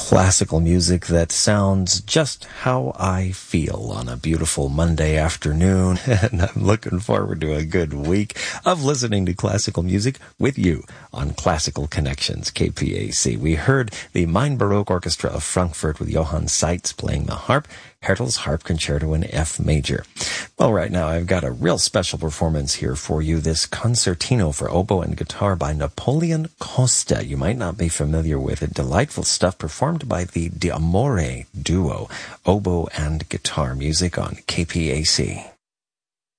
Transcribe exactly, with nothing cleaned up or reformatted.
classical music that sounds just how I feel on a beautiful Monday afternoon. And I'm looking forward to a good week of listening to classical music with you on Classical Connections, K P A C. We heard the Main Baroque Orchestra of Frankfurt with Johann Seitz playing the harp, Hertel's Harp Concerto in F major. Well, right now I've got a real special performance here for you, this concertino for oboe and guitar by Napoleon Costa. You might not be familiar with it. Delightful stuff performed by the D'Amore duo, oboe and guitar music on K P A C.